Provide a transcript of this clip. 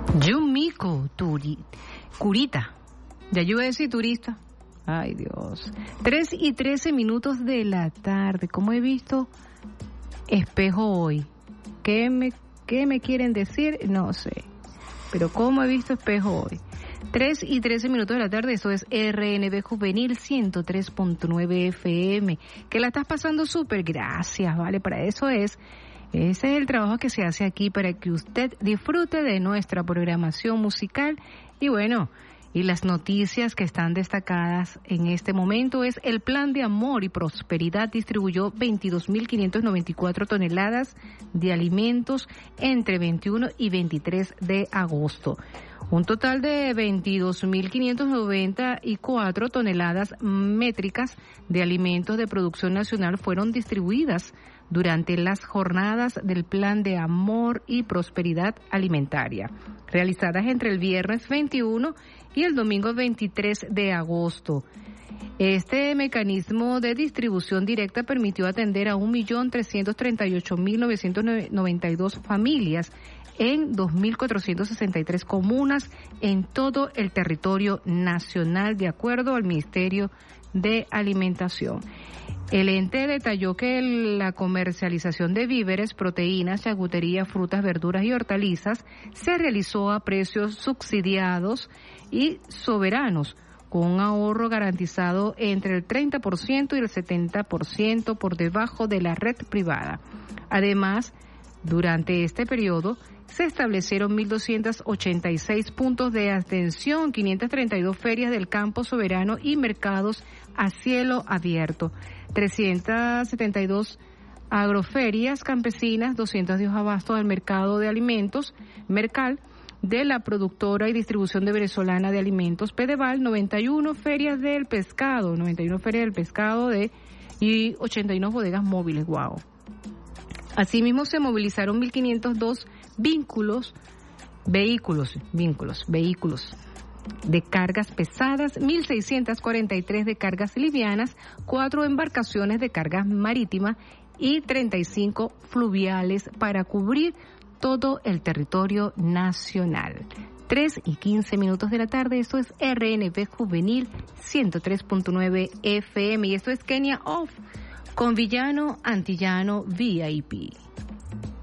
Yumiko Kurita. Ya yo iba a decir turista. Ay, Dios. 3:13 de la tarde. ¿Cómo he visto espejo hoy? ¿Qué me quieren decir? No sé. Pero ¿cómo he visto espejo hoy? 3:13 de la tarde, eso es RNB Juvenil 103.9 FM. ¿Que la estás pasando súper? Gracias, ¿vale? Para eso es. Ese es el trabajo que se hace aquí para que usted disfrute de nuestra programación musical. Y bueno, y las noticias que están destacadas en este momento es el Plan de Amor y Prosperidad distribuyó 22.594 toneladas de alimentos entre 21 y 23 de agosto. Un total de 22.594 toneladas métricas de alimentos de producción nacional fueron distribuidas durante las jornadas del Plan de Amor y Prosperidad Alimentaria, realizadas entre el viernes 21 y el domingo 23 de agosto. Este mecanismo de distribución directa permitió atender a 1.338.992 familias en 2.463 comunas en todo el territorio nacional, de acuerdo al Ministerio de Alimentación. El ente detalló que la comercialización de víveres, proteínas, charcutería, frutas, verduras y hortalizas se realizó a precios subsidiados y soberanos, con un ahorro garantizado entre el 30% y el 70% por debajo de la red privada. Además, durante este periodo se establecieron 1.286 puntos de atención, 532 ferias del campo soberano y mercados a cielo abierto, 372 agroferias campesinas, 210 abastos al mercado de alimentos, Mercal, de la productora y distribución de venezolana de alimentos, Pedeval, 91 ferias del pescado y 81 bodegas móviles, wow. Asimismo, se movilizaron 1.502 vehículos de cargas pesadas, 1.643 de cargas livianas, 4 embarcaciones de cargas marítimas y 35 fluviales para cubrir todo el territorio nacional. 3:15 de la tarde, esto es RNB Juvenil 103.9 FM y esto es Kenia Off con Villano Antillano VIP.